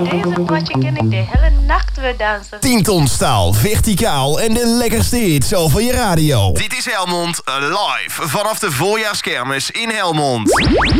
deze potje kan ik de hele nacht weer dansen. 10 ton staal, verticaal en de lekkerste hits over je radio. Dit is Helmond Live vanaf de voorjaarskermis in Helmond.